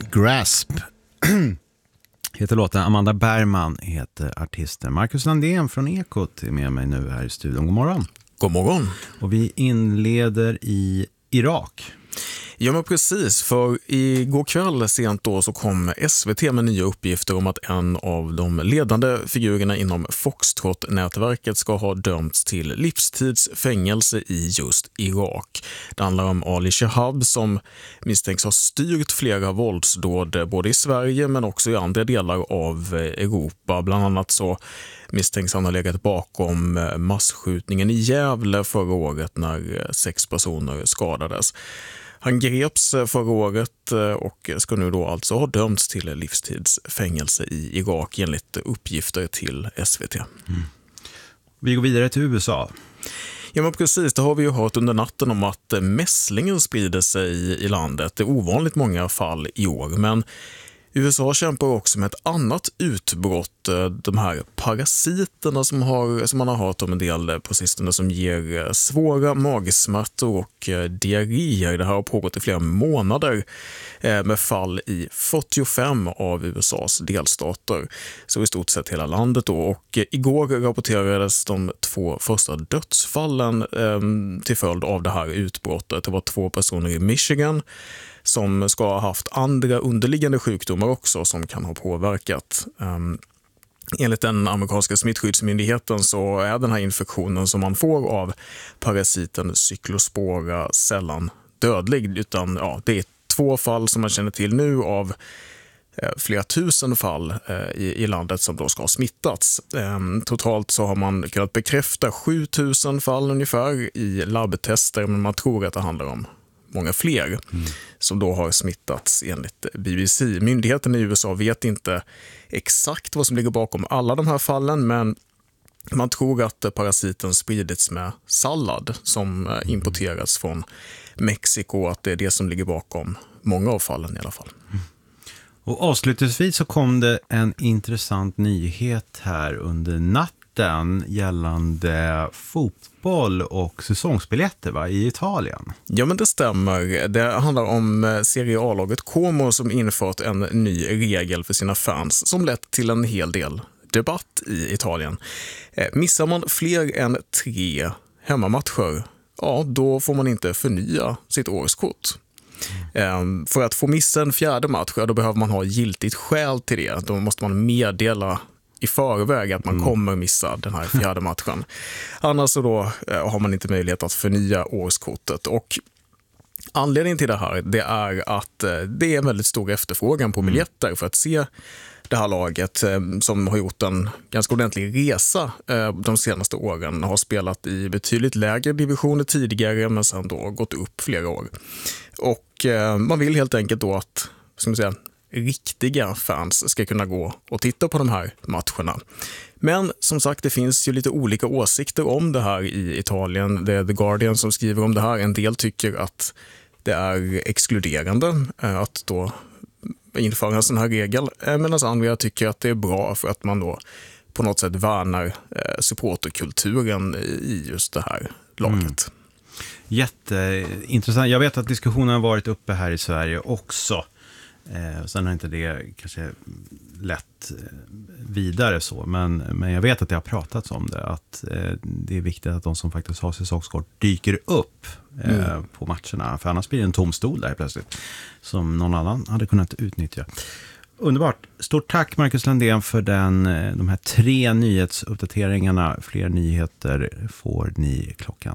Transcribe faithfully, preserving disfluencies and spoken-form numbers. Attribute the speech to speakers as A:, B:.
A: Grasp heter låten. Amanda Bergman heter artisten. Marcus Landén från Ekot är med mig nu här i studion. God morgon.
B: God morgon.
A: Och vi inleder i Irak.
B: Ja, men precis, för igår kväll sent då så kom S V T med nya uppgifter om att en av de ledande figurerna inom Foxtrot-nätverket ska ha dömts till livstidsfängelse i just Irak. Det handlar om Ali Shahab som misstänks ha styrt flera våldsdåd både i Sverige men också i andra delar av Europa. Bland annat så misstänks han ha legat bakom massskjutningen i Gävle förra året när sex personer skadades. Han greps förra året och ska nu då alltså ha dömts till livstidsfängelse i Irak enligt uppgifter till S V T.
A: Mm. Vi går vidare till U S A.
B: Ja, men precis, det har vi ju hört under natten om att mässlingen sprider sig i landet. Det är ovanligt många fall i år, men U S A kämpar också med ett annat utbrott, de här parasiterna som, har, som man har hört om en del på sistone som ger svåra magsmärtor och diarréer. Det här har pågått i flera månader med fall i fyrtiofem av U S A:s delstater, så i stort sett hela landet då. Och igår rapporterades de två första dödsfallen till följd av det här utbrottet. Det var två personer i Michigan som ska ha haft andra underliggande sjukdomar också som kan ha påverkat. Um, enligt den amerikanska smittskyddsmyndigheten så är den här infektionen som man får av parasiten Cyclospora sällan dödlig, utan ja, det är två fall som man känner till nu av eh, flera tusen fall eh, i, i landet som då ska ha smittats. Eh, totalt så har man kunnat bekräfta sjutusen fall ungefär i labbtester, men man tror att det handlar om många fler mm. som då har smittats enligt B B C. Myndigheten i U S A vet inte exakt vad som ligger bakom alla de här fallen, men man tror att parasiten spridits med sallad som importerats från Mexiko, att det är det som ligger bakom många av fallen i alla fall. Mm.
A: Och avslutningsvis så kom det en intressant nyhet här under natten gällande fotboll och säsongsbiljetter, va, i Italien.
B: Ja, men det stämmer. Det handlar om Serie A-laget Como som infört en ny regel för sina fans som lett till en hel del debatt i Italien. Missar man fler än tre hemmamatcher, ja, då får man inte förnya sitt årskort. Mm. För att få missa en fjärde match, då behöver man ha giltigt skäl till det. Då måste man meddela i förväg att man mm. kommer missa den här fjärde matchen. Annars så då eh, har man inte möjlighet att förnya årskortet. Och anledningen till det här, det är att eh, det är en väldigt stor efterfrågan på biljetter för att se det här laget eh, som har gjort en ganska ordentlig resa eh, de senaste åren. Har spelat i betydligt lägre divisioner tidigare men sen då gått upp flera år. Och eh, man vill helt enkelt då att, ska man säga, riktiga fans ska kunna gå och titta på de här matcherna. Men som sagt, det finns ju lite olika åsikter om det här i Italien. Det är The Guardian som skriver om det här. En del tycker att det är exkluderande att då införa en sån här regel, medan andra tycker att det är bra för att man då på något sätt värnar supporterkulturen i just det här laget. Mm.
A: Jätteintressant. Jag vet att diskussionen har varit uppe här i Sverige också. Eh, sen har inte det kanske lätt vidare så, men, men jag vet att det har pratats om det, att eh, det är viktigt att de som faktiskt har säsongskort dyker upp eh, mm. på matcherna, för annars blir det en tom stol där plötsligt som någon annan hade kunnat utnyttja. Underbart. Stort tack Marcus Landén för den, de här tre nyhetsuppdateringarna. Fler nyheter får ni klockan